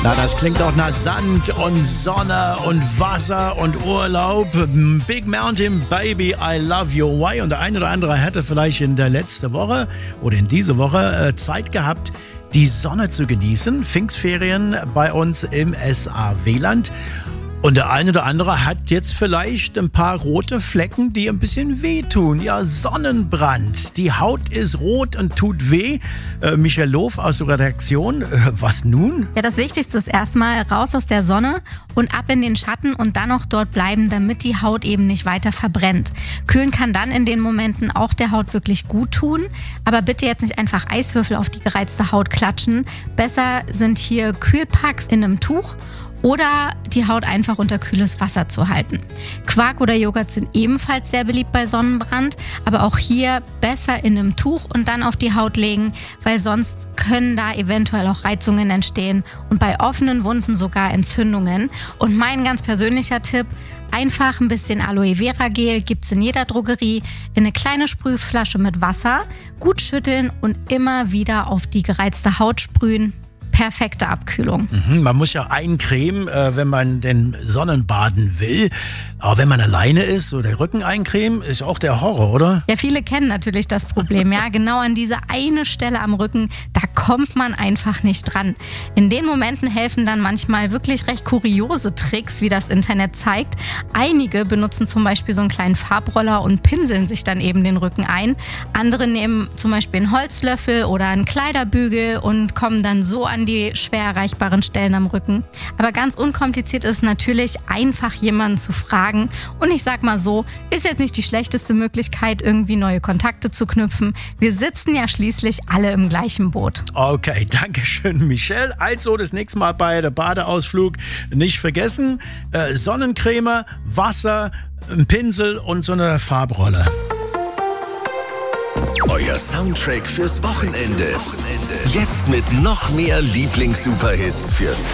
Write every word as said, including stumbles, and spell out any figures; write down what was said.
Na, das klingt doch nach Sand und Sonne und Wasser und Urlaub. Big Mountain Baby, I love your way. Und der eine oder andere hätte vielleicht in der letzten Woche oder in dieser Woche äh, Zeit gehabt, die Sonne zu genießen. Pfingstferien bei uns im S A W-Land. Und der eine oder andere hat jetzt vielleicht ein paar rote Flecken, die ein bisschen wehtun. Ja, Sonnenbrand. Die Haut ist rot und tut weh. Äh, Michelle Lof aus der Redaktion. Äh, was nun? Ja, das Wichtigste ist erstmal raus aus der Sonne und ab in den Schatten und dann noch dort bleiben, damit die Haut eben nicht weiter verbrennt. Kühlen kann dann in den Momenten auch der Haut wirklich gut tun. Aber bitte jetzt nicht einfach Eiswürfel auf die gereizte Haut klatschen. Besser sind hier Kühlpacks in einem Tuch oder die Haut einfach unter kühles Wasser zu halten. Quark oder Joghurt sind ebenfalls sehr beliebt bei Sonnenbrand, aber auch hier besser in einem Tuch und dann auf die Haut legen, weil sonst können da eventuell auch Reizungen entstehen und bei offenen Wunden sogar Entzündungen. Und mein ganz persönlicher Tipp, einfach ein bisschen Aloe Vera Gel, gibt's in jeder Drogerie, in eine kleine Sprühflasche mit Wasser, gut schütteln und immer wieder auf die gereizte Haut sprühen. Perfekte Abkühlung. Mhm, man muss ja eincremen, äh, wenn man den Sonnenbaden will. Aber wenn man alleine ist, so der Rücken eincremen, ist auch der Horror, oder? Ja, viele kennen natürlich das Problem. Ja, genau an diese eine Stelle am Rücken, da kommt man einfach nicht dran. In den Momenten helfen dann manchmal wirklich recht kuriose Tricks, wie das Internet zeigt. Einige benutzen zum Beispiel so einen kleinen Farbroller und pinseln sich dann eben den Rücken ein. Andere nehmen zum Beispiel einen Holzlöffel oder einen Kleiderbügel und kommen dann so an die schwer erreichbaren Stellen am Rücken. Aber ganz unkompliziert ist natürlich, einfach jemanden zu fragen. Und ich sag mal so, ist jetzt nicht die schlechteste Möglichkeit, irgendwie neue Kontakte zu knüpfen. Wir sitzen ja schließlich alle im gleichen Boot. Okay, danke schön, Michelle. Also das nächste Mal bei der Badeausflug nicht vergessen, äh, Sonnencreme, Wasser, ein Pinsel und so eine Farbrolle. Euer Soundtrack fürs Wochenende. Jetzt mit noch mehr Lieblings-Superhits fürs